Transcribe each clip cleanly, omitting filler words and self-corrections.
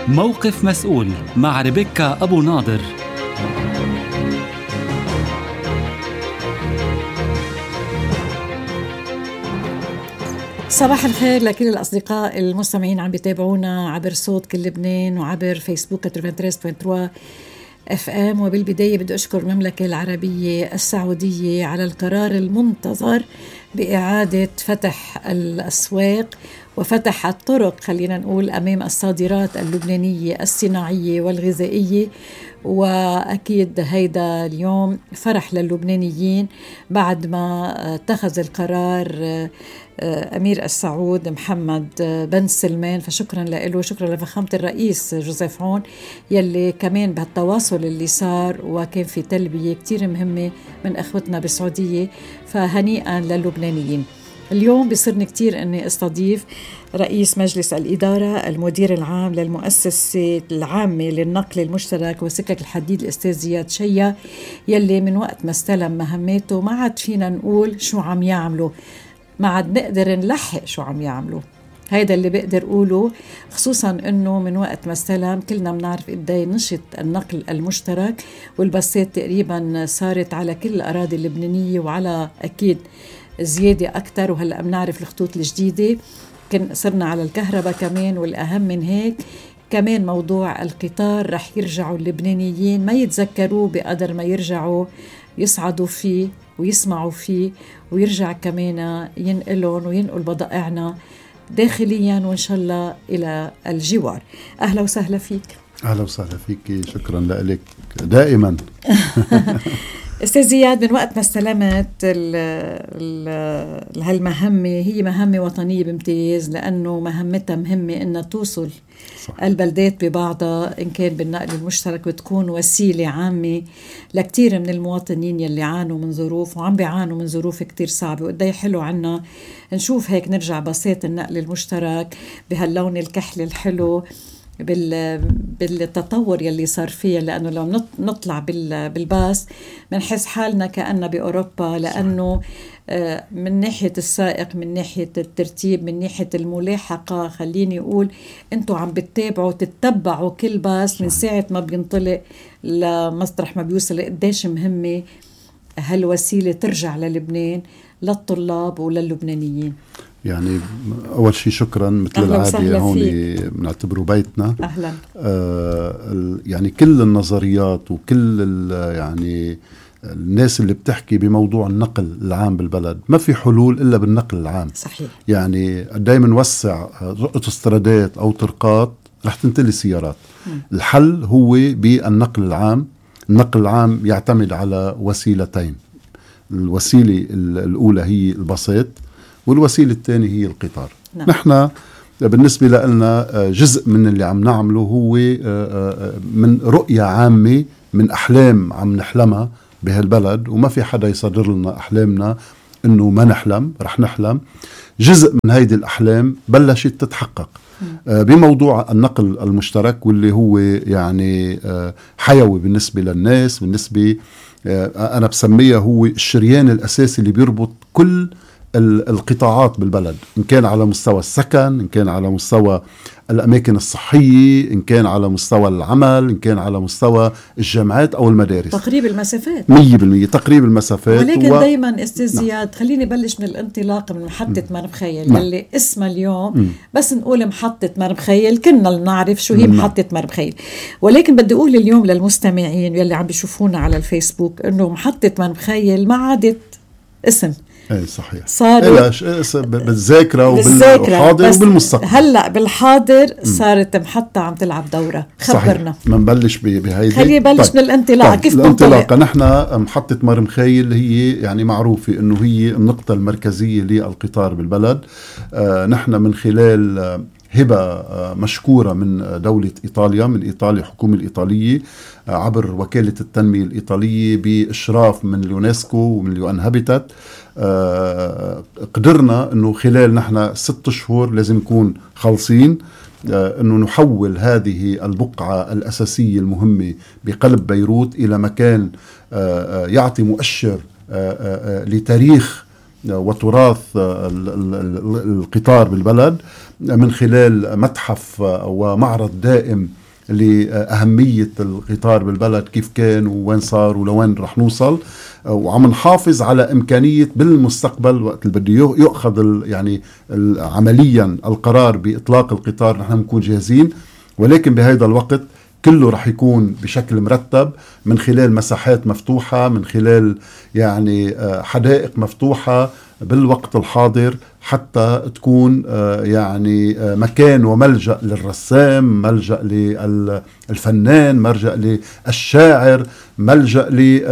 موقف مسؤول مع ريبيكا أبو ناظر. صباح الخير لكل الأصدقاء المستمعين عم بيتابعونا عبر صوت كل لبنان وعبر فيسبوك 93.3 FM. وبالبداية بدي أشكر المملكة العربية السعودية على القرار المنتظر بإعادة فتح الأسواق وفتح الطرق، خلينا نقول، أمام الصادرات اللبنانية الصناعية والغذائية. وأكيد هيدا اليوم فرح للبنانيين بعد ما اتخذ القرار أمير السعود محمد بن سلمان، فشكرا له، شكرا لفخامة الرئيس جوزيف عون يلي كمان بهالتواصل اللي صار وكان في تلبية كتير مهمة من أخوتنا بالسعودية، فهنيئا للبنانيين. اليوم بيصيرني كتير أني استضيف رئيس مجلس الإدارة المدير العام للمؤسسة العامة للنقل المشترك وسكك الحديد الأستاذ زياد شيا، يلي من وقت ما استلم مهمته ما عاد فينا نقول شو عم يعملوا، ما عاد نقدر نلحق شو عم يعملوا. هيدا اللي بقدر أقوله، خصوصا أنه من وقت ما استلم كلنا بنعرف قدي نشط النقل المشترك، والبسات تقريبا صارت على كل الأراضي اللبنانية وعلى أكيد زيادة أكتر. وهلأ بنعرف الخطوط الجديدة صرنا على الكهرباء كمان، والأهم من هيك كمان موضوع القطار رح يرجعوا اللبنانيين ما يتذكروه بقدر ما يرجعوا يصعدوا فيه ويسمعوا فيه، ويرجع كمان ينقلون وينقل بضائعنا داخليا وإن شاء الله إلى الجوار. أهلا وسهلا فيك. أهلا وسهلا فيك، شكرا لك دائما. أستاذ زياد، من وقت ما استلمت هالمهمة، هي مهمة وطنية بامتياز، لأنه مهمتها مهمة إنها توصل البلدات ببعضها إن كان بالنقل المشترك، وتكون وسيلة عامة لكتير من المواطنين يلي عانوا من ظروف وعم بيعانوا من ظروف كتير صعبة. وقدي حلو عنا نشوف هيك نرجع بسيط النقل المشترك بهاللون الكحل الحلو بالتطور يلي صار فيه، لأنه لو نطلع بالباص منحس حالنا كأننا بأوروبا، لأنه من ناحية السائق، من ناحية الترتيب، من ناحية الملاحقة، خليني أقول أنتوا عم تتبعوا كل باص من ساعة ما بينطلق لمسرح ما بيوصل. قديش مهمة هالوسيلة ترجع للبنان للطلاب وللبنانيين. يعني أول شيء شكرا، مثل العادة هون بنعتبره بيتنا. أهلا. يعني كل النظريات وكل يعني الناس اللي بتحكي بموضوع النقل العام بالبلد، ما في حلول إلا بالنقل العام. صحيح. يعني دايما نوسع اوتوسترادات أو طرقات رح تنتلي السيارات. الحل هو بالنقل العام. النقل العام يعتمد على وسيلتين، الوسيلة الأولى هي الباصات، والوسيلة الثانية هي القطار. نعم. نحن بالنسبة لنا جزء من اللي عم نعمله هو من رؤية عامة، من أحلام عم نحلمها بهالبلد، وما في حدا يصدر لنا أحلامنا إنه ما نحلم، رح نحلم. جزء من هيدي الأحلام بلشت تتحقق بموضوع النقل المشترك، واللي هو يعني حيوي بالنسبة للناس. بالنسبة أنا بسميها هو الشريان الأساسي اللي بيربط كل القطاعات بالبلد، إن كان على مستوى السكن، إن كان على مستوى الأماكن الصحية، إن كان على مستوى العمل، إن كان على مستوى الجامعات أو المدارس. تقريب المسافات 100% تقريب المسافات. ولكن دايما أستاذ زياد، خليني بلش من الانطلاق من محطة مرمخيل اللي اسمها اليوم بس نقول محطة مرمخيل، كنا نعرف شو هي محطة مرمخيل، ولكن بدي أقول اليوم للمستمعين يلي عم بيشوفونا على الفيسبوك إنه محطة مرمخيل ما عادت اسم. ايه صحيح، صار بالذاكرة وبالحاضر وبالمستقبل. هلأ بالحاضر صارت محطة عم تلعب دورة. خبرنا. ما نبلش بهيدي. خلي بلش من الانطلاق. كيف الانطلاقة؟ نحن محطة مرمخيل هي يعني معروفة انه هي النقطة المركزية للقطار بالبلد. نحن من خلال هبة مشكورة من دولة إيطاليا، من إيطاليا، الحكومة الإيطالية عبر وكالة التنمية الإيطالية بإشراف من اليونسكو ومن اليون هابيتات، قدرنا أنه خلال نحن 6 شهور لازم نكون خالصين أنه نحول هذه البقعة الأساسية المهمة بقلب بيروت إلى مكان يعطي مؤشر لتاريخ وتراث القطار بالبلد، من خلال متحف ومعرض دائم لأهمية القطار بالبلد كيف كان ووين صار ولوين رح نوصل، وعم نحافظ على إمكانية بالمستقبل وقت اللي بده يؤخذ يعني عمليا القرار بإطلاق القطار نحن نكون جاهزين. ولكن بهذا الوقت كله رح يكون بشكل مرتب من خلال مساحات مفتوحة، من خلال يعني حدائق مفتوحة بالوقت الحاضر، حتى تكون يعني مكان وملجأ للرسام، ملجأ للفنان، ملجأ للشاعر، ملجأ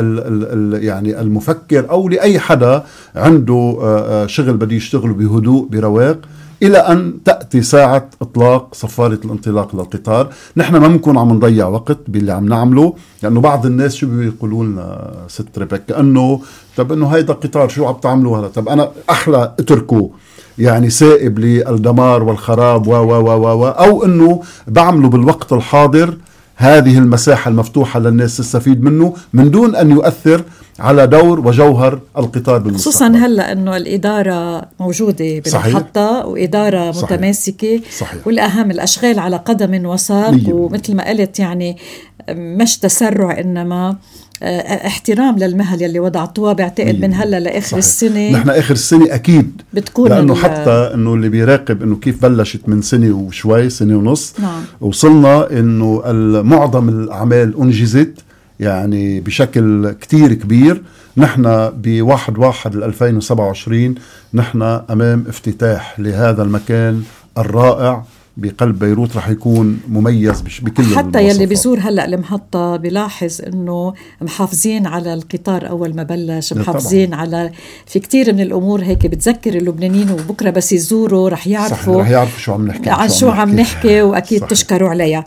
يعني المفكر، أو لأي حدا عنده شغل بده يشتغله بهدوء برواق، إلى أن تأتي ساعة إطلاق صفارة الانطلاق للقطار. نحن ما بنكون عم نضيع وقت باللي عم نعمله، لأنه بعض الناس شو بيقولوا لنا ست ريبيكا، أنه طب أنه هيدا قطار شو عم تعملوا هلا؟ طب أنا أحلى اتركه يعني سائب للدمار والخراب أو أنه بعمله بالوقت الحاضر هذه المساحة المفتوحة للناس تستفيد منه من دون أن يؤثر على دور وجوهر القطار بالمستقبل. خصوصا هلأ أنه الإدارة موجودة بالمحطة وإدارة صحيح. متماسكة صحيح. والأهم الأشغال على قدم وساق، ومثل ما قلت يعني مش تسرع إنما احترام للمهل يلي وضعتوها. بعتقد من هلا لآخر صحيح. السنة نحن آخر السنة أكيد بتكون، لأنه حتى إنه اللي بيراقب إنه كيف بلشت من سنة وشوي، سنة ونص نعم. وصلنا إنه معظم الأعمال أنجزت يعني بشكل كتير كبير. نحن ب1/1/2027 نحن أمام افتتاح لهذا المكان الرائع بقلب بيروت، رح يكون مميز بكل حتى المواصفات. يلي بيزور هلأ المحطة بيلاحظ انه محافظين على القطار اول ما بلش، محافظين على في كتير من الامور هيك بتذكر اللبنانيين، وبكره بس يزوروا رح يعرفوا شو عم نحكي عن شو عم نحكي، واكيد صحيح. تشكروا عليها.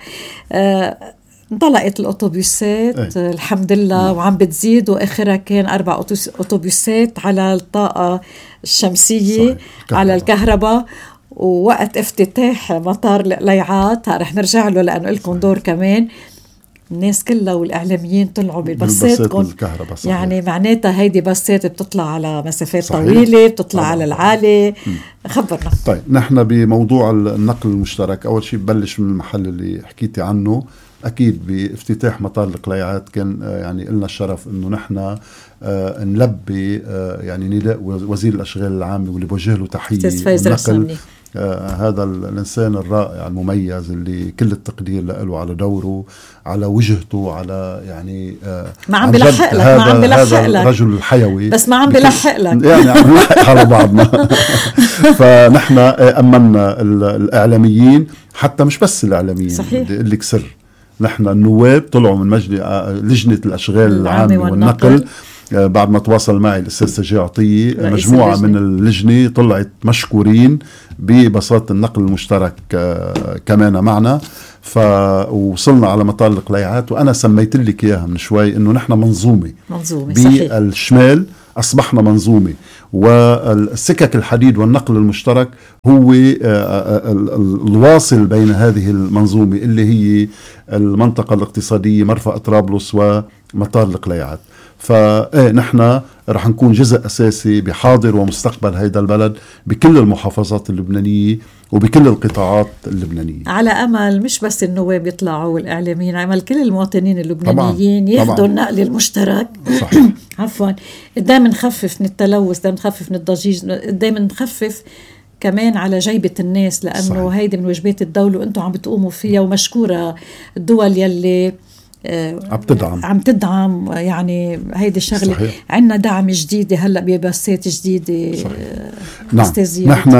انطلقت الأوتوبيسات الحمد لله وعم بتزيد، وآخرها كان 4 أوتوبيسات على الطاقة الشمسية صحيح. على الكهرباء. ووقت افتتاح مطار القليعات رح نرجع له لأنه لكم دور كمان، الناس كلها والإعلاميين طلعوا ببساتكم يعني معناتها هيدي بسات بتطلع على مسافات صحيح. طويلة، بتطلع على العالي. خبرنا. طيب نحن بموضوع النقل المشترك، أول شيء ببلش من المحل اللي حكيتي عنه. أكيد بافتتاح مطار القليعات كان يعني لنا الشرف أنه نحن نلبي يعني نداء وزير الأشغال العامة واللي بوجه له تحية النقل، هذا الإنسان الرائع المميز اللي كل التقدير له على دوره، على وجهته، على يعني ما عم بلحق لك، ما عم بلحق لك، الرجل الحيوي بس ما عم بلحق لك يعني عم نلحق على بعضنا. فنحن أمنا الإعلاميين، حتى مش بس الإعلاميين، بدي أقول لك سر، نحن النواب طلعوا من لجنة الأشغال العامة والنقل بعد ما تواصل معي الأستاذ سجاع عطية، مجموعة من اللجنة طلعت مشكورين ببساطة النقل المشترك كمان معنا. فوصلنا على مطار القليعات، وأنا سميت لك إياها من شوي إنه نحن منظومة بالشمال، أصبحنا منظومة. والسكك الحديد والنقل المشترك هو الواصل بين هذه المنظومة اللي هي المنطقة الاقتصادية مرفأ طرابلس ومطار القليعات. فنحن رح نكون جزء أساسي بحاضر ومستقبل هيدا البلد بكل المحافظات اللبنانية وبكل القطاعات اللبنانية، على أمل مش بس النواب يطلعوا والإعلاميين، عمل كل المواطنين اللبنانيين ياخدوا النقل المشترك عفوا. دايما نخفف من التلوث، دايما نخفف من الضجيج، دايما نخفف كمان على جيبة الناس، لأنه هيدي من واجبات الدولة وأنتم عم بتقوموا فيها. ومشكورة الدول يلي عم تدعم يعني هيدي الشغلة. عنا دعم جديد هلأ ببسات جديدة. نعم نحن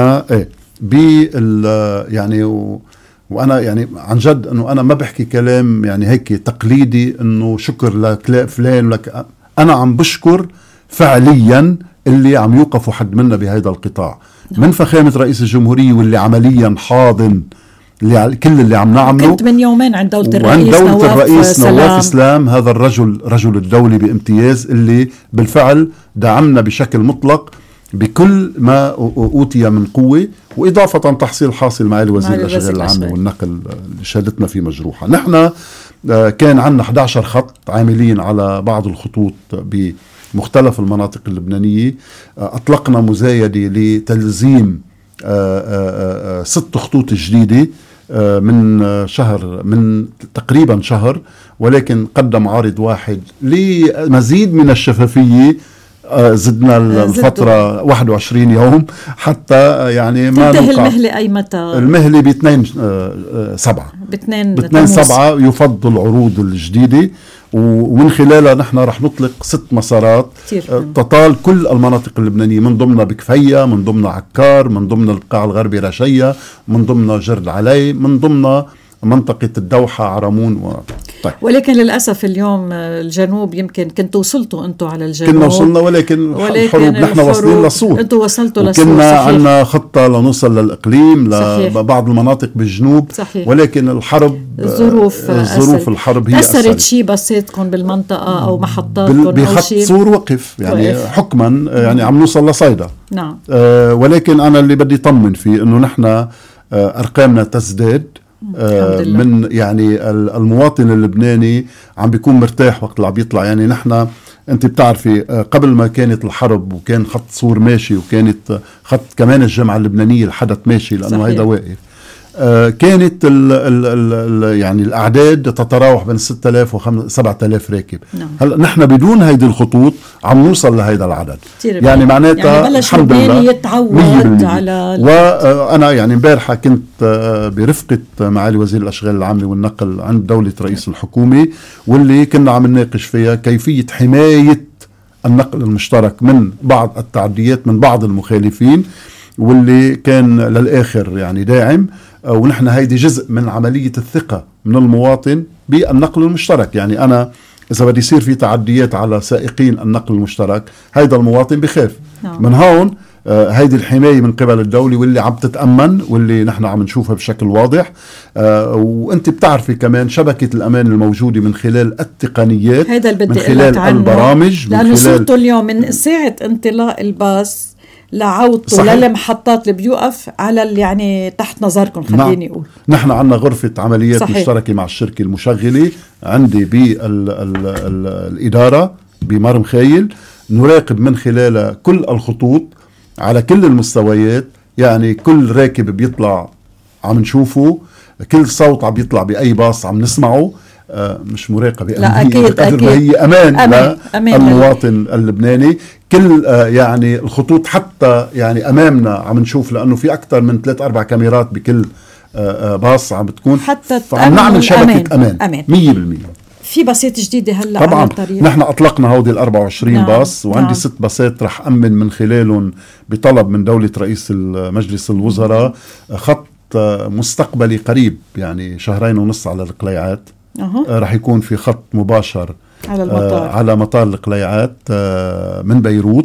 يعني وأنا يعني عن جد أنه أنا ما بحكي كلام يعني هيك تقليدي أنه شكر لك فلان لك، أنا عم بشكر فعليا اللي عم يوقفوا حد منا بهذا القطاع من فخامة رئيس الجمهورية، واللي عمليا حاضن كل اللي عم نعمله. كنت من يومين عند دولة الرئيس نواف سلام، هذا رجل الدولة بامتياز اللي بالفعل دعمنا بشكل مطلق بكل ما أوتي من قوة، وإضافة تحصيل حاصل مع وزير الأشغال العامة والنقل اللي شهادتنا فيه مجروحة. نحن كان عندنا 11 خط عاملين على بعض الخطوط بمختلف المناطق اللبنانية. أطلقنا مزايدة لتلزيم 6 خطوط جديدة من تقريبا شهر، ولكن قدم عارض واحد لمزيد من الشفافية. زدنا الفترة 21 يوم حتى يعني ما تنتهي المهلة أي متى؟ المهلة ب2/7 يفضل عروض الجديدة، ومن خلالها نحن رح نطلق 6 مسارات تطال كل المناطق اللبنانية، من ضمنها بكفية، من ضمنها عكار، من ضمنها القاع الغربي رشية، من ضمنها جرد علي، من ضمنها منطقة الدوحة عرمون طيب. ولكن للأسف اليوم الجنوب يمكن كنتوا وصلتوا أنتوا على الجنوب، كنا وصلنا، ولكن الحروب نحن واصلين للصور، أنتوا وصلتوا للصور، كنا عنا خطة لنوصل للإقليم لبعض المناطق بالجنوب، صحيح. ولكن الحرب ظروف الحرب هي أثرت شيء بسيطكم بالمنطقة أو محطاتكم بخط صور وقف يعني حكما يعني عم نوصل لصيدا. نعم. ولكن أنا اللي بدي طمن فيه إنه نحن أرقامنا تزداد. من يعني المواطن اللبناني عم بيكون مرتاح وقت اللي عم بيطلع. يعني نحن انت بتعرفي قبل ما كانت الحرب وكان خط صور ماشي، وكانت خط كمان الجامعة اللبنانية الحدث ماشي لأنه هيدا واقف، كانت يعني الأعداد تتراوح بين 6000 و 7000 راكب. هلا نحن بدون هيدي الخطوط عم نوصل لهيدا العدد، يعني معناتها يعني الحمد لله يتعود على وأنا يعني امبارحة كنت برفقة معالي وزير الأشغال العامة والنقل عند دولة رئيس الحكومة، واللي كنا عم نناقش فيها كيفية حماية النقل المشترك من بعض التعديات من بعض المخالفين، واللي كان للآخر يعني داعم. ونحن هيدي جزء من عملية الثقة من المواطن بالنقل المشترك. يعني أنا إذا بدي يصير في تعديات على سائقين النقل المشترك، هيدا المواطن بخاف. من هون هيدي الحماية من قبل الدولة واللي عم تتأمن، واللي نحن عم نشوفها بشكل واضح. وانت بتعرفي كمان شبكة الأمان الموجودة من خلال التقنيات، من خلال البرامج، لأنه صرتوا اليوم من ساعة انطلاق الباص لعودته للمحطات اللي بيوقف على اللي يعني تحت نظركم. خليني أقول نحن عنا غرفة عمليات صحيح. مشتركة مع الشركة المشغلة عندي بالإدارة بمرم خايل، نراقب من خلال كل الخطوط على كل المستويات. يعني كل راكب بيطلع عم نشوفه، كل صوت عم بيطلع بأي باص عم نسمعه. مش مراقبة أمنية بقدر هي أمان للمواطن اللبناني. كل يعني الخطوط حتى يعني أمامنا عم نشوف، لأنه في أكثر من 3-4 كاميرات بكل باص عم بتكون، حتى عم نعمل شبكة أمان 100%. في باصات جديدة هلأ طبعا على الطريق. نحن أطلقنا هودي 24 باص، وعندي 6 باصات رح أمن من خلالهم بطلب من دولة رئيس مجلس الوزراء خط مستقبلي قريب، يعني 2.5 شهر على القليعات. رح يكون في خط مباشر على المطار، على مطار القليعات من بيروت.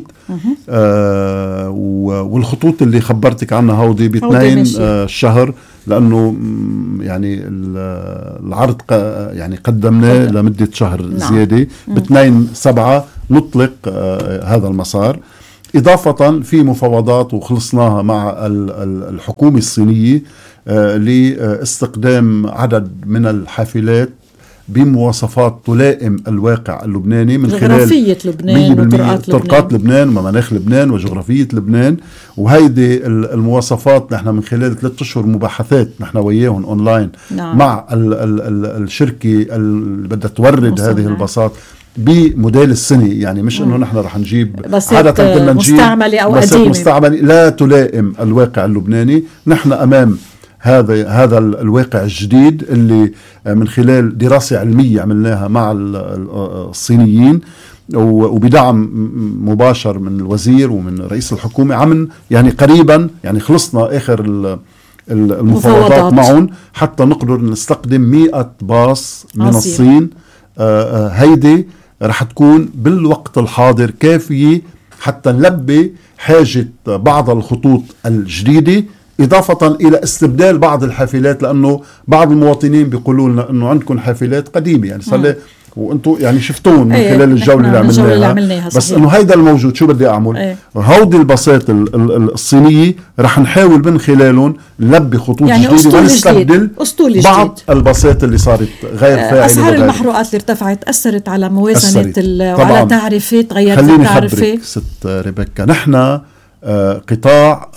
والخطوط اللي خبرتك عنها هودي ب2 شهر، لأنه يعني العرض يعني قدمناه لمدة شهر زيادة. ب2/7 نطلق هذا المسار. إضافة في مفاوضات وخلصناها مع الحكومة الصينية لاستقدام عدد من الحافلات بمواصفات تلائم الواقع اللبناني من خلال جغرافية لبنان وطرقات لبنان ومناخ لبنان وجغرافية لبنان. وهيدي المواصفات نحن من خلال 3 أشهر مباحثات نحن وياهم أونلاين مع الشركة اللي بدها تورد هذه الباصات بموديل السنة. يعني مش انه نحن رح نجيب عادة كنا نجيب مستعملة او قديمة مستعملة لا تلائم الواقع اللبناني. نحن امام هذا الواقع الجديد اللي من خلال دراسة علمية عملناها مع الصينيين وبدعم مباشر من الوزير ومن رئيس الحكومة. عمل يعني قريبا يعني خلصنا آخر المفاوضات معهم حتى نقدر نستقدم 100 باص من الصين. هيدي رح تكون بالوقت الحاضر كافية حتى نلبي حاجة بعض الخطوط الجديدة، إضافة إلى استبدال بعض الحافلات، لأنه بعض المواطنين بيقولوا لنا أنه عندكم حافلات قديمة يعني صار وانتو يعني شفتون من خلال الجولة اللي عملناها بس انه هيدا الموجود. شو بدي اعمل؟ هودي الباصات الصينية رح نحاول من خلالهم نلبي خطوط يعني جديدة ونستبدل بعض الباصات اللي صارت غير فاعلة. اسعار المحروقات اللي ارتفعت اثرت على موازنة وعلى تعرفة، تغيرت التعرفة. خليني خبرك ست ريبيكا، نحن قطاع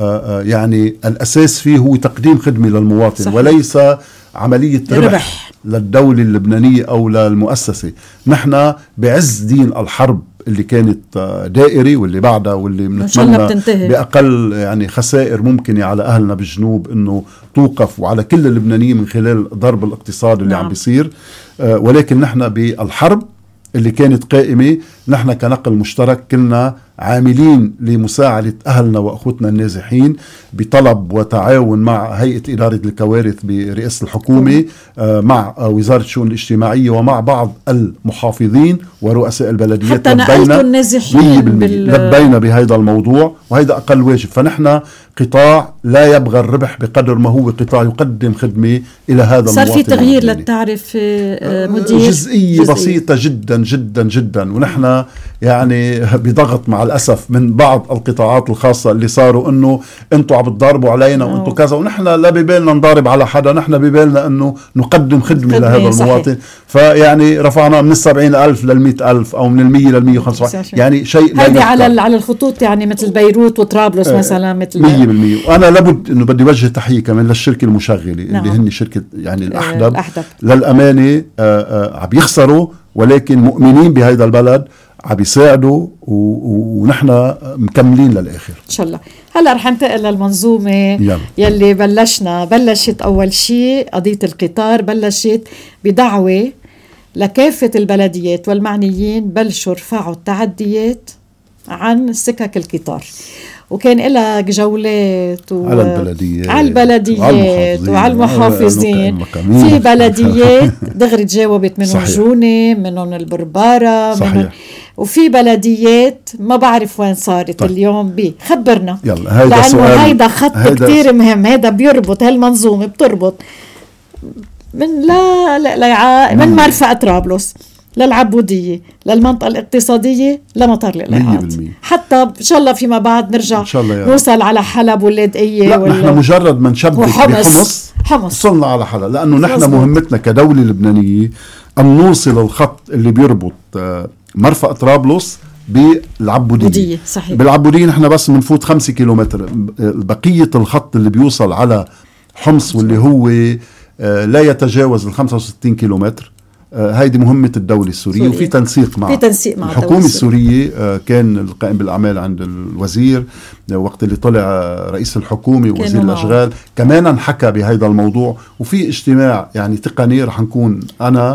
يعني الأساس فيه هو تقديم خدمة للمواطن. صحيح. وليس عملية ربح للدولة اللبنانية أو للمؤسسة. نحن بعز دين الحرب اللي كانت دائري واللي بعدها واللي بنتمنى بأقل يعني خسائر ممكنة على أهلنا بالجنوب إنه توقف وعلى كل اللبنانيين من خلال ضرب الاقتصاد اللي عم بيصير. ولكن نحن بالحرب اللي كانت قائمة نحن كنقل مشترك كلنا عاملين لمساعدة أهلنا وأخوتنا النازحين بطلب وتعاون مع هيئة إدارة الكوارث برئاسة الحكومة مع وزارة الشؤون الاجتماعية ومع بعض المحافظين ورؤساء البلديات. حتى نقلتوا النازحين لبينا بهذا الموضوع، وهذا أقل واجب. فنحن قطاع لا يبغى الربح بقدر ما هو قطاع يقدم خدمة إلى هذا المواطن. صار في تغيير للتعرف مدير؟ جزئية بسيطة جدا جدا جدا. ونحن يعني بضغط مع الأسف من بعض القطاعات الخاصة اللي صاروا إنه أنتوا عم بتضاربوا علينا وأنتوا كذا، ونحن لا ببالنا نضارب على حدا، نحن ببالنا إنه نقدم خدمة لهذا المواطن. فيعني رفعنا من 70,000 لل100,000 أو من 100 لل125، يعني شيء هذه على الخطوط يعني مثل بيروت وطرابلس مثلا مثل 100%. وأنا لابد إنه بدي وجه تحية كمان للشركة المشغلة اللي هن شركة يعني الأحدب. للأمانة عم يخسروا ولكن مؤمنين بهذا البلد، عم يساعدوا ونحن مكملين للآخر إن شاء الله. هلأ رح ننتقل للمنظومة يلي بلشت أول شيء قضية القطار. بلشت بدعوة لكافة البلديات والمعنيين بلشوا رفعوا التعديات عن سكك القطار، وكان لك جولات على البلديات وعلى المحافظين. في بلديات دغري تجاوبت منهم جونة، منهم البربارة، منهم، وفي بلديات ما بعرف وين صارت. اليوم خبرنا، لأنه هيدا خط كتير مهم. هيدا بيربط هالمنظومة، بتربط من من مرفأ طرابلس للعبودية للمنطقة الاقتصادية لمطار الإقلاعات، حتى إن شاء الله فيما بعد نرجع نوصل على حلب واللاذقية. لا نحن مجرد ما نشبك بحمص وصلنا على حلب، لأنه نحن مهمتنا كدولة لبنانية أن نوصل الخط اللي بيربط مرفأ طرابلس بالعبودية. بالعبودية نحن بس منفوت 5 كيلومتر. بقية الخط اللي بيوصل على حمص واللي هو لا يتجاوز 65 كيلومتر. هيدي مهمة الدولة السورية، وفي تنسيق مع الحكومة السورية. كان القائم بالأعمال عند الوزير وقت اللي طلع رئيس الحكومة ووزير الأشغال كمان انحكى بهذا الموضوع. وفي اجتماع يعني تقني رح نكون أنا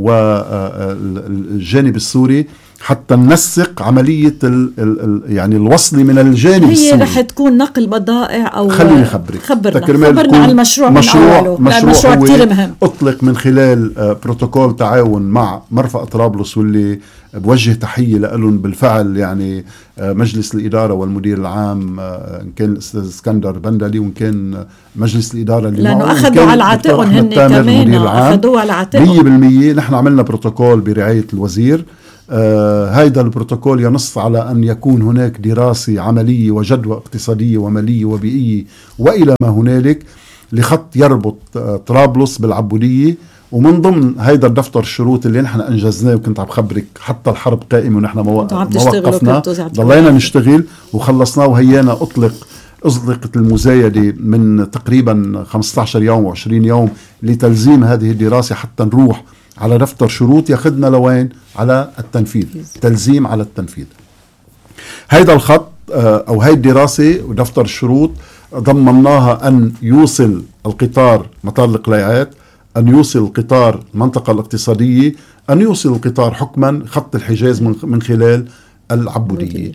والجانب السوري حتى ننسق عملية يعني الوصل من الجانب السوري. هي رح تكون نقل بضائع أو خليني خبرنا عن المشروع مشروع كتير مهم. أطلق من خلال بروتوكول تعاون مع مرفأ طرابلس، واللي بوجه تحية لهم بالفعل يعني مجلس الإدارة والمدير العام إن كان الأستاذ اسكندر بندلي، وإن كان مجلس الإدارة اللي لأنه أخذوا على عاتقهم هن كمان، أخذوا على عاتقهم 100%. نحن عملنا بروتوكول برعاية الوزير. هيدا البروتوكول ينص على أن يكون هناك دراسة عملية وجدوى اقتصادية ومالية وبيئية وإلى ما هنالك لخط يربط طرابلس بالعبودية. ومن ضمن هيدا الدفتر الشروط اللي نحن أنجزناه، وكنت عم بخبرك حتى الحرب قائمة ونحن ما وقفنا، ضلينا نشتغل وخلصناه. وهيانا أطلقت المزايدة من تقريبا 15 يوم و20 يوم لتلزيم هذه الدراسة حتى نروح على دفتر شروط ياخدنا لوين؟ على التنفيذ، تلزيم على التنفيذ. هيدا الخط أو هاي الدراسة ودفتر الشروط ضمناها أن يوصل القطار مطار القلايعات، أن يوصل القطار المنطقة الاقتصادية، أن يوصل القطار حكما خط الحجاز من خلال العبودية.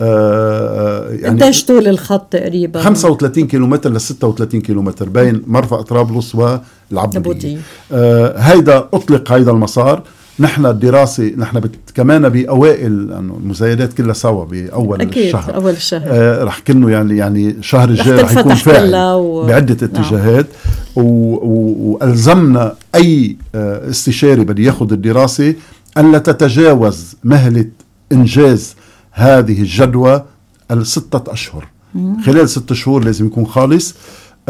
يعني قديش طول الخط تقريبا؟ 35 كيلومتر ل 36 كيلومتر بين مرفأ طرابلس والعبودية. هيدا أطلق هيدا المسار. نحن الدراسة نحن كمان بأوائل المزايدات كلها سوا بأول الشهر. أول الشهر رح كنه يعني شهر الجاي رح يكون فاعل بعدة اتجاهات. وألزمنا أي استشاري بدي ياخد الدراسة أن لا تتجاوز مهلة إنجاز هذه الجدوى 6 أشهر. خلال 6 شهور لازم يكون خالص.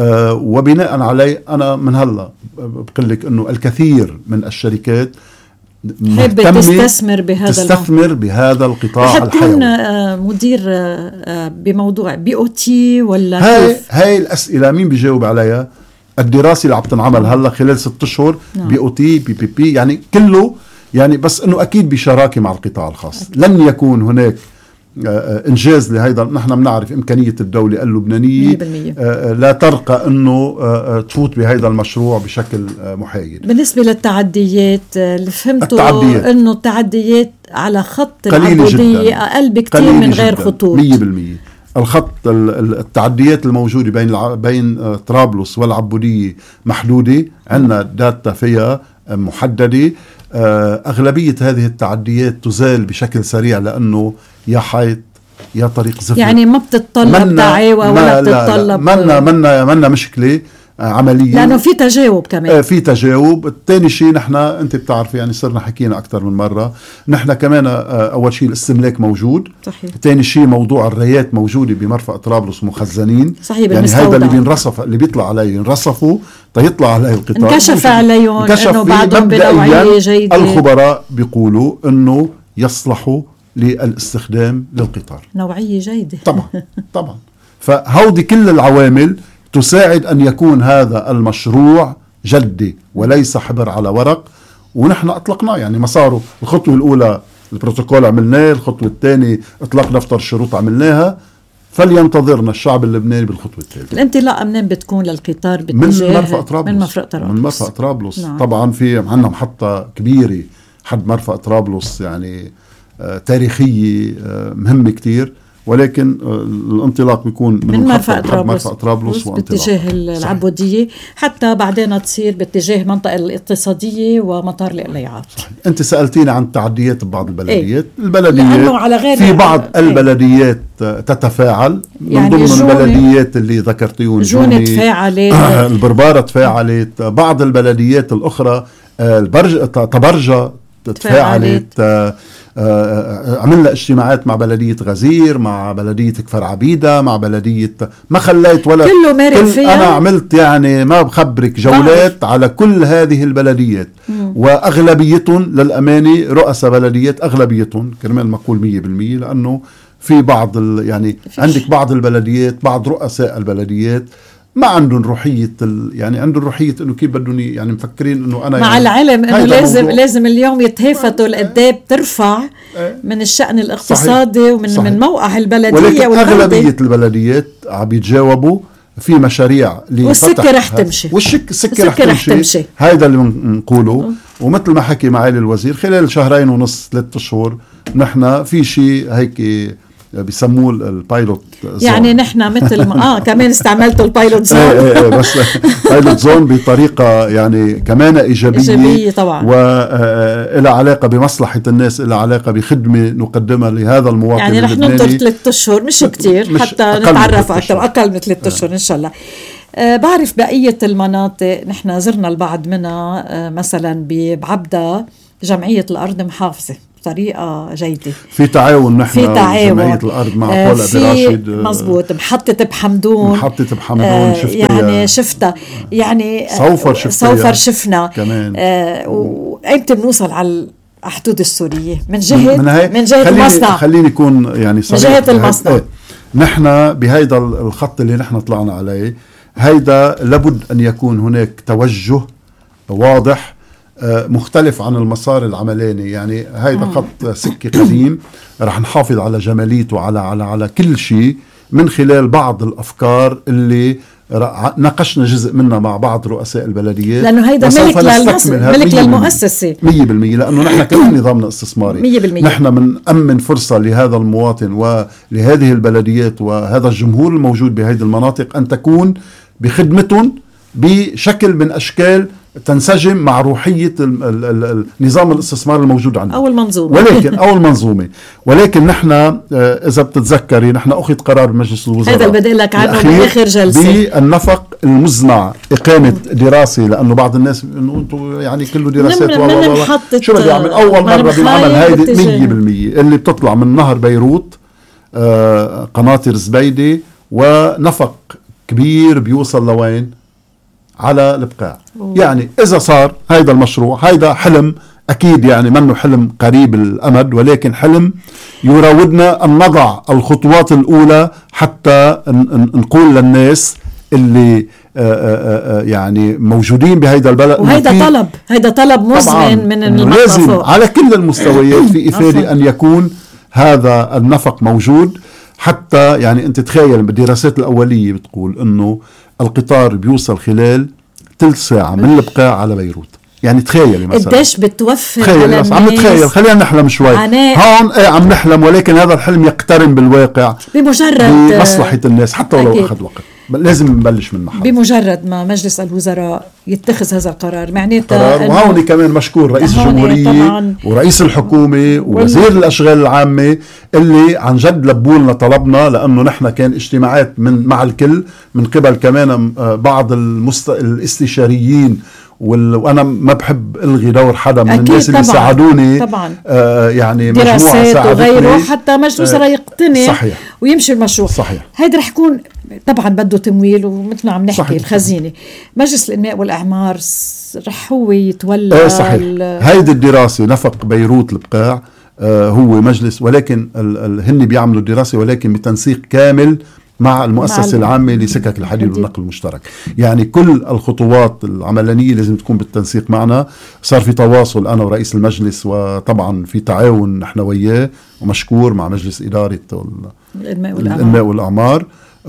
وبناء عليه أنا من هلا بقول لك إنه الكثير من الشركات حابة تستثمر بهذا القطاع الحيوي. تكون مدير بموضوع BOT ولا هاي الأسئلة مين بيجاوب عليها؟ الدراسة اللي عم تنعمل هلا خلال 6 أشهر BOT PPP يعني كله، يعني بس انه اكيد بشراكه مع القطاع الخاص. أكيد. لن يكون هناك انجاز لهذا. نحن بنعرف امكانيه الدوله اللبنانيه لا ترقى انه تفوت بهذا المشروع بشكل محايد. بالنسبه للتعديات اللي فهمته انه التعديات على خط العبوديه اقل بكثير من غير خطوط. 100% الخط التعديات الموجوده بين طرابلس والعبوديه محدوده، عندنا داتا فيها محدده. أغلبية هذه التعديات تزال بشكل سريع لأنه يا حيط يا طريق زفر، يعني ما بتتطلب دعاوى ولا بتتطلب منا مشكلة عملية، لأنه في تجاوب كمان. في تجاوب. الثاني شيء نحن أنت بتعرف يعني صرنا حكينا أكثر من مرة، نحن كمان أول شيء الاستملاك موجود. صحيح. ثاني شيء موضوع الريات موجودة بمرفأ طرابلس مخزنين. صحيح. يعني هذا اللي بينرصف اللي بيطلع عليه ينرصفوا يطلع عليه القطار. انكشف عليهم انه بعدهم بنوعية جيدة. الخبراء بيقولوا انه يصلحوا للاستخدام للقطار، نوعية جيدة. طبعا فهودي كل العوامل تساعد ان يكون هذا المشروع جدي وليس حبر على ورق. ونحن اطلقناه، يعني مساره الخطوة الاولى البروتوكول عملناه، الخطوة الثانية اطلاق دفتر الشروط عملناها، فلينتظرنا الشعب اللبناني بالخطوة الثالثة. الانطلاقة منين بتكون للقطار؟ باتجاه من مرفأ طرابلس. من مرفأ طرابلس. نعم. طبعا في عندنا محطة كبيرة حد مرفأ طرابلس، يعني تاريخية مهمة كتير، ولكن الانطلاق بيكون من مرفأ طرابلس باتجاه العبودية، حتى بعدين تصير باتجاه منطقة الاقتصادية ومطار القليعات. انت سألتيني عن التعديات ببعض البلديات. البلديات على غير في بعض البلديات تتفاعل، يعني من ضمن البلديات اللي ذكرتيون جونة تفاعلت، البربارة تفاعلت، بعض البلديات الأخرى طبرجة تفاعلت. عملنا اجتماعات مع بلدية غزير، مع بلدية كفر عبيدة، مع بلدية ما خليت ولا كله مارد فيها. أنا عملت يعني ما بخبرك جولات على كل هذه البلديات. وأغلبيتهم للأمانة رؤساء بلديات، أغلبيتهم كرمال ما أقول 100%، لأنه في بعض يعني عندك بعض البلديات، بعض رؤساء البلديات ما عندهم روحية يعني عندهم روحية انه كيف بدهم يعني مفكرين انه انا مع يعني العلم انه لازم اليوم يتهافتوا الاداب ترفع من الشأن الاقتصادي. صحيح. ومن من موقع البلدية. ولكن اغلبية البلديات عم يتجاوبوا في مشاريع والسكة رح تمشي، والسكة رح تمشي. هيدا اللي بنقوله. ومثل ما حكي معالي الوزير خلال 2.5 3 أشهر نحن في شيء هيك بيسموه البايلوت زون. يعني نحن مثل ما كمان استعملتوا البايلوت زون. بس بايلوت زون بطريقة يعني كمان إيجابية طبعا، وإلى علاقة بمصلحة الناس، إلى علاقة بخدمة نقدمها لهذا المواطن. يعني رح ننطر 3 أشهر مش كتير حتى نتعرف أكثر، أقل من 3 أشهر إن شاء الله. بعرف بقية المناطق نحن زرنا البعض منها، مثلا بعبدة جمعية الأرض محافظة بطريقة جيدة، في تعاون نحن جمعية الأرض مع بول أبي راشد. مزبوط. محطة بحمدون شفتها يعني صوفر شفنا كمان. وأيمتى بنوصل على الحدود السورية من جهة المصنع. خليني يكون يعني من جهة المصنع. نحن بهيدا الخط اللي نحن طلعنا عليه، هيدا لابد أن يكون هناك توجه واضح مختلف عن المسار العملاني. يعني هيدا خط سكة قديم، رح نحافظ على جماليته وعلى كل شيء من خلال بعض الأفكار اللي ناقشنا جزء منها مع بعض رؤساء البلديات، لأنه هيدا ملك للمؤسسة 100%. لأنه نحن كمان نظامنا استثماري 100%. نحن بنأمن فرصة لهذا المواطن ولهذه البلديات وهذا الجمهور الموجود بهذه المناطق أن تكون بخدمتهم بشكل من أشكال تنسجم مع روحية النظام الاستثمار الموجود عندنا أو المنظومة. ولكن نحن إذا بتتذكري نحن أخذ قرار بمجلس الوزراء، هذا اللي بدي لك عنه بآخر جلسة، بالنفق المزمع إقامة دراسة. لأنه بعض الناس إنه أنتم يعني كله دراسات شو بدي أعمل أول مرة بنعمل هيدي 100% اللي بتطلع من نهر بيروت، قناطر زبيدة، ونفق كبير بيوصل لوين؟ على البقاع. يعني إذا صار هيدا المشروع، هيدا حلم أكيد يعني منه حلم قريب الأمد، ولكن حلم يراودنا أن نضع الخطوات الأولى حتى نقول للناس اللي يعني موجودين بهيدا البلد. وهيدا طلب مزمن من لازم على كل المستويات في إفادة أن يكون هذا النفق موجود. حتى يعني أنت تخيل بالدراسات الأولية بتقول أنه القطار بيوصل خلال 3 ساعة من البقاع على بيروت. يعني تخيلي مثلا قديش بتوفر على الناس. عم نتخيل، خلينا نحلم شوي هون عم نحلم، ولكن هذا الحلم يقترن بالواقع بمجرد بمصلحة الناس حتى ولو أخذ وقت. لازم نبلش من محل. بمجرد ما مجلس الوزراء يتخذ هذا القرار معناتها وهون كمان مشكور رئيس الجمهورية ورئيس الحكومة ووزير الأشغال العامة اللي عن جد لبولنا طلبنا، لأنه نحن كان اجتماعات مع الكل من قبل كمان بعض الاستشاريين وانا ما بحب الغي دور حدا من الناس اللي ساعدوني طبعا. يعني دراسات وغيره حتى مجلس الوزراء يقتنع صحيح. ويمشي المشروع. صحيح. هيدا رح يكون طبعا بده تمويل، ومثل ما عم نحكي صحيح. الخزينة مجلس الإنماء والأعمار رح هو يتولى صحيح. هيدي الدراسة نفق بيروت البقاع هو مجلس، ولكن هن بيعملوا الدراسة ولكن بتنسيق كامل مع المؤسسة العامة لسكك الحديد والنقل المشترك. يعني كل الخطوات العملانية لازم تكون بالتنسيق معنا. صار في تواصل أنا ورئيس المجلس، وطبعا في تعاون نحن وياه ومشكور مع مجلس إدارة الإنماء والأعمار.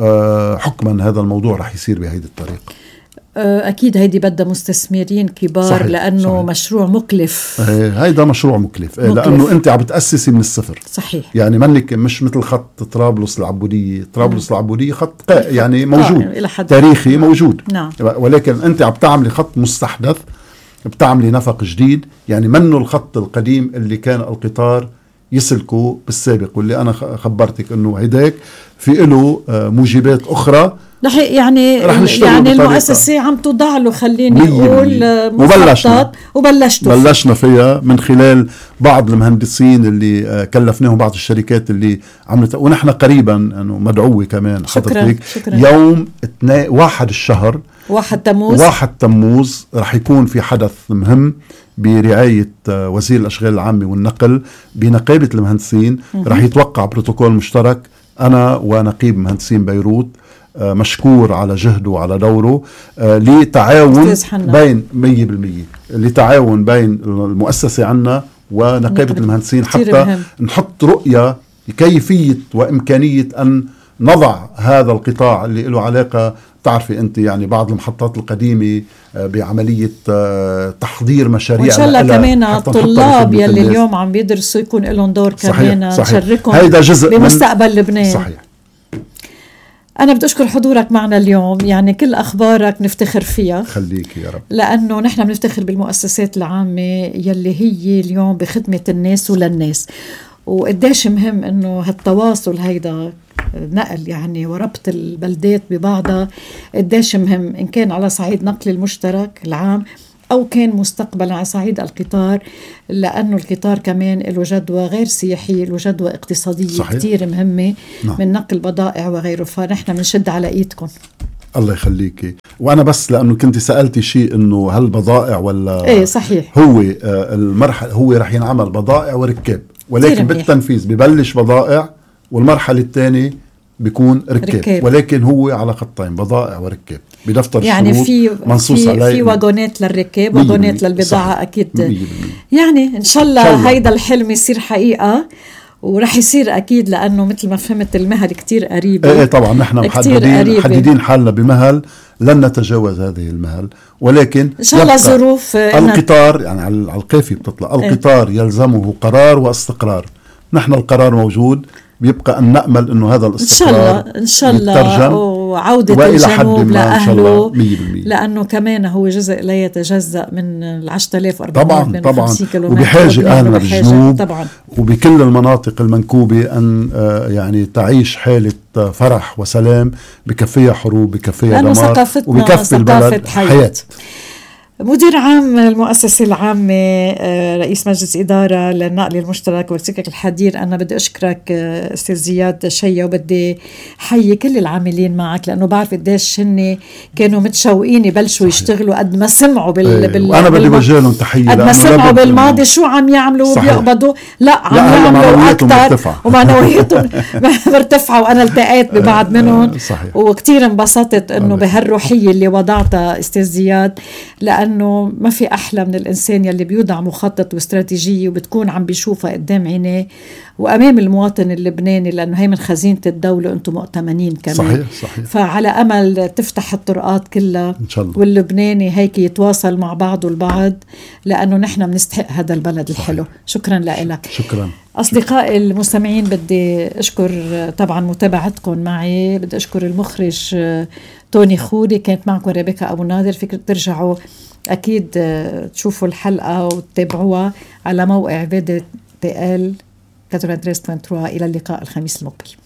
حكما هذا الموضوع رح يصير بهيدي الطريقة. أكيد هيدي بدها مستثمرين كبار. صحيح. لأنه صحيح. مشروع مكلف. هيدا مشروع مكلف. لأنه أنت عم بتأسسي من الصفر. صحيح. يعني منك مش مثل خط طرابلس العبودية. طرابلس العبودية خط يعني موجود تاريخي موجود. نعم. ولكن أنت عم تعملي خط مستحدث، بتعملي نفق جديد، يعني منه الخط القديم اللي كان القطار يسلكوا بالسابق، واللي أنا خبرتك أنه هيداك في له موجبات أخرى. يعني المؤسسة عم توضع له خليني أقول وبلشنا فيها من خلال بعض المهندسين اللي كلفناهم، بعض الشركات اللي عملت، ونحن قريبا أنه مدعوة كمان حضرتك يوم 1 الشهر 1 تموز رح يكون في حدث مهم برعاية وزير الأشغال العامة والنقل بنقابة المهندسين. رح يتوقع بروتوكول مشترك أنا ونقيب مهندسين بيروت، مشكور على جهده وعلى دوره، لتعاون بين 100% لتعاون بين المؤسسة عنا ونقابة المهندسين حتى نحط رؤية كيفية وإمكانية أن نضع هذا القطاع اللي له علاقة، تعرفي أنت يعني بعض المحطات القديمة بعملية تحضير مشاريع. وإن شاء الله كمان الطلاب يلي اليوم عم بيدرسوا يكون لهم دور كمان نشاركهم بمستقبل لبنان. صحيح. أنا بدي أشكر حضورك معنا اليوم، يعني كل أخبارك نفتخر فيها. خليك يا رب. لأنه نحن بنفتخر بالمؤسسات العامة يلي هي اليوم بخدمة الناس وللناس، وقديش مهم أنه هالتواصل هيدا نقل يعني وربط البلدات ببعضها قديش مهم، إن كان على صعيد نقل المشترك العام أو كان مستقبلا على صعيد القطار، لأنه القطار كمان له جدوى غير سياحية، له جدوى اقتصادية كتير مهمة. نعم. من نقل بضائع وغيره، فنحن بنشد على إيدكم. الله يخليكي. وأنا بس لأنه كنت سألتي شيء إنه هل بضائع ولا إيه صحيح. هو المرحلة هو رح ينعمل بضائع وركاب، ولكن بالتنفيذ ببلش بضائع والمرحلة الثانية بيكون ركاب، ولكن هو على خطين بضائع وركاب بدفتر يعني شروط منصوص عليه. في واجونات للركاب وواجونات للبضاعة. صحيح. أكيد يعني إن شاء الله هيدا الحلم يصير حقيقة، ورح يصير أكيد، لأنه مثل ما فهمت المهل كتير قريبة. إيه طبعا نحن محددين حالنا بمهل لن نتجاوز هذه المهل، ولكن إن شاء الله ظروف القطار يعني على القافية بتطلع. القطار يلزمه قرار واستقرار، نحن القرار موجود، بيبقى أن نأمل أنه هذا الاستقرار إن شاء الله وعودة الجنوب لأهله، لأنه كمان هو جزء لا يتجزأ من 10,450 كيلومتر. وبحاجة أهلنا بالجنوب طبعا، وبكل المناطق المنكوبة أن يعني تعيش حالة فرح وسلام، بكفيها حروب، بكفيها دمار، وبكفي البلد حياة. مدير عام المؤسسة العامة، رئيس مجلس إدارة للنقل المشترك والسكك الحدير، أنا بدي أشكرك أستاذ زياد شيا، وبدي حيي كل العاملين معك لأنه بعرف قديش هن كانوا متشوقين يبلشوا يشتغلوا قد ما سمعوا وأنا بدي وجه لهم تحية قد ما سمعوا بالماضي شو عم يعملوا وبيقبضوا، لا عم يعملوا أكتر ومعنوياتهم مرتفعة. وأنا التقيت ببعض منهم وكتير انبسطت أنه بهالروحية اللي وضعتها أستاذ زياد، لأنه ما في أحلى من الإنسان يلي بيوضع مخطط واستراتيجية وبتكون عم بيشوفها قدام عينيه وأمام المواطن اللبناني، لأنه هي من خزينة الدولة وأنتم مؤتمنين كمان. صحيح. فعلى أمل تفتح الطرقات كلها إن شاء الله، واللبناني هيك يتواصل مع بعض البعض، لأنه نحن بنستحق هذا البلد الحلو. شكرا لك. شكرا. أصدقائي المستمعين، بدي أشكر طبعا متابعتكم معي، بدي أشكر المخرج توني خوري، كانت معكم ريبيكا أبو ناظر. فيكم ترجعوا أكيد تشوفوا الحلقة وتتابعوها على موقع فيديو تي ال 93.3. إلى اللقاء الخميس المقبل.